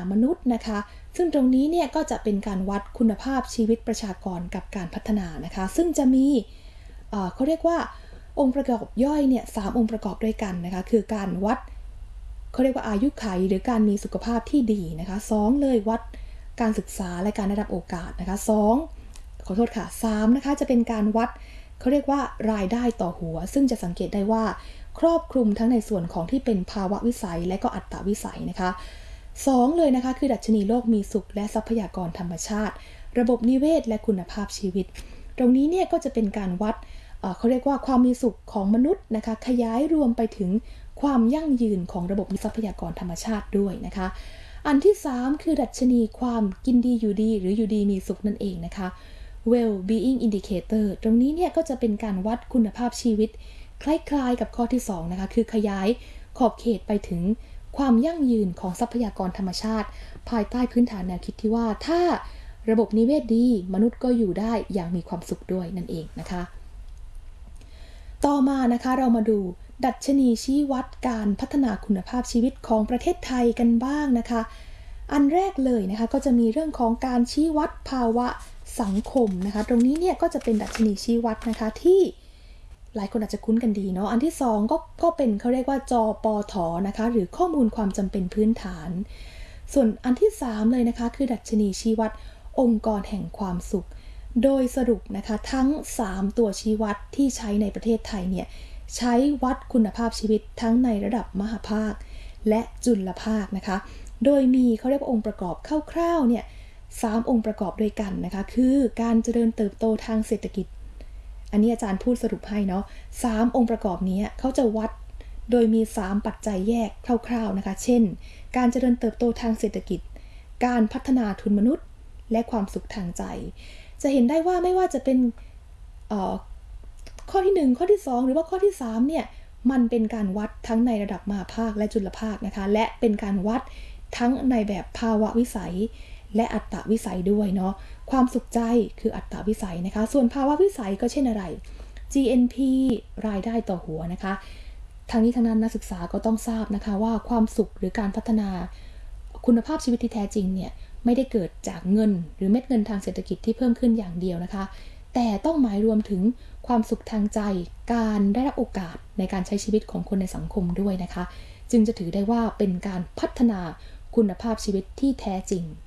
มนุษย์นะคะซึ่งตรงนี้เนี่ยก็จะเป็นการวัดคุณภาพชีวิตประชากรกับการพัฒนานะคะซึ่งจะมีเขาเรียกว่าองค์ประกอบย่อยเนี่ย3องค์ประกอบด้วยกันนะคะคือการวัดเขาเรียกว่าอายุขัยหรือการมีสุขภาพที่ดีนะคะ2เลยวัดการศึกษาและการได้รับโอกาสนะคะ2ขอโทษค่ะ3นะคะจะเป็นการวัดเขาเรียกว่ารายได้ต่อหัวซึ่งจะสังเกตได้ว่าครอบคลุมทั้งในส่วนของที่เป็นภาวะวิสัยและก็อัตวิสัยนะคะ2เลยนะคะคือดัชนีโลกมีสุขและทรัพยากรธรรมชาติระบบนิเวศและคุณภาพชีวิตตรงนี้เนี่ยก็จะเป็นการวัดเขาเรียกว่าความมีสุขของมนุษย์นะคะขยายรวมไปถึงความยั่งยืนของระบบทรัพยากรธรรมชาติด้วยนะคะอันที่3คือดัชนีความกินดีอยู่ดีหรืออยู่ดีมีสุขนั่นเองนะคะ well-being indicator ตรงนี้เนี่ยก็จะเป็นการวัดคุณภาพชีวิตคล้ายๆกับข้อที่2นะคะคือขยายขอบเขตไปถึงความยั่งยืนของทรัพยากรธรรมชาติภายใต้พื้นฐานแนวคิดที่ว่าถ้าระบบนิเวศดีมนุษย์ก็อยู่ได้อย่างมีความสุขด้วยนั่นเองนะคะต่อมานะคะเรามาดูดัชนีชี้วัดการพัฒนาคุณภาพชีวิตของประเทศไทยกันบ้างนะคะอันแรกเลยนะคะก็จะมีเรื่องของการชี้วัดภาวะสังคมนะคะตรงนี้เนี่ยก็จะเป็นดัชนีชี้วัดนะคะที่หลายคนอาจจะคุ้นกันดีเนาะอันที่2ก็เป็นเขาเรียกว่าจปทนะคะหรือข้อมูลความจำเป็นพื้นฐานส่วนอันที่3เลยนะคะคือดัชนีชี้วัดองค์กรแห่งความสุขโดยสรุปนะคะทั้ง3ตัวชี้วัดที่ใช้ในประเทศไทยเนี่ยใช้วัดคุณภาพชีวิตทั้งในระดับมหภาคและจุลภาคนะคะโดยมีเขาเรียกว่าองค์ประกอบคร่าวๆเนี่ย3องค์ประกอบด้วยกันนะคะคือการเจริญเติบโตทางเศรษฐกิจอันนี้อาจารย์พูดสรุปให้เนาะ3องค์ประกอบนี้เขาจะวัดโดยมี3ปัจจัยแยกคร่าวๆนะคะเช่นการเจริญเติบโตทางเศรษฐกิจการพัฒนาทุนมนุษย์และความสุขทางใจจะเห็นได้ว่าไม่ว่าจะเป็นข้อที่1ข้อที่2หรือว่าข้อที่3เนี่ยมันเป็นการวัดทั้งในระดับมหาภาคและจุลภาคนะคะและเป็นการวัดทั้งในแบบภาวะวิสัยและอัตตวิสัยด้วยเนาะความสุขใจคืออัตตวิสัยนะคะส่วนภาวะวิสัยก็เช่นอะไร GNP รายได้ต่อหัวนะคะทั้งนี้ทั้งนั้นนักศึกษาก็ต้องทราบนะคะว่าความสุขหรือการพัฒนาคุณภาพชีวิตที่แท้จริงเนี่ยไม่ได้เกิดจากเงินหรือเม็ดเงินทางเศรษฐกิจที่เพิ่มขึ้นอย่างเดียวนะคะแต่ต้องหมายรวมถึงความสุขทางใจการได้รับโอกาสในการใช้ชีวิตของคนในสังคมด้วยนะคะจึงจะถือได้ว่าเป็นการพัฒนาคุณภาพชีวิตที่แท้จริง